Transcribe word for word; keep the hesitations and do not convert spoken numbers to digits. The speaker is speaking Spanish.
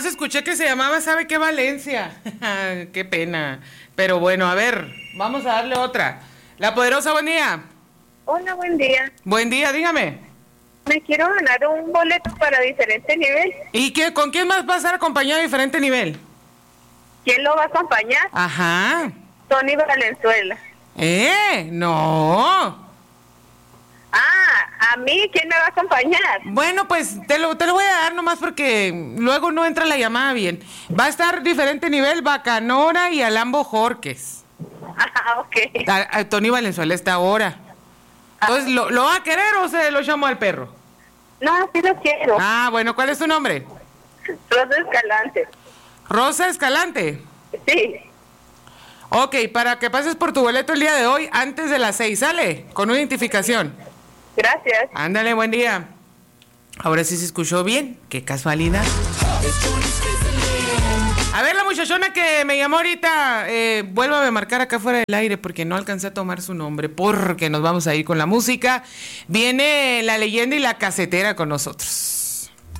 nomás escuché que se llamaba, ¿sabe qué? Valencia. Qué pena. Pero bueno, a ver, vamos a darle otra. La Poderosa, buen día. Hola, buen día. Buen día, dígame. Me quiero ganar un boleto para diferente nivel. ¿Y qué, con quién más va a estar acompañado a diferente nivel? ¿Quién lo va a acompañar? Ajá. Tony Valenzuela. ¿Eh? No. Ah, ¿a mí quién me va a acompañar? Bueno, pues te lo, te lo voy a dar nomás porque luego no entra la llamada bien. Va a estar diferente nivel Bacanora y Alambo Jorques. Ah, ok. A, a Tony Valenzuela está ahora. Entonces, ¿lo, ¿lo va a querer o se lo llamo al perro? No, sí lo quiero. Ah, bueno, ¿cuál es tu nombre? Rosa Escalante. Rosa Escalante. Sí. Ok, para que pases por tu boleto el día de hoy, antes de las seis, ¿sale? Con una identificación. Gracias. Ándale, buen día. Ahora sí se escuchó bien, qué casualidad. A ver, la muchachona que me llamó ahorita, eh, vuélvame a marcar acá fuera del aire porque no alcancé a tomar su nombre, porque nos vamos a ir con la música. Viene la leyenda y la casetera con nosotros.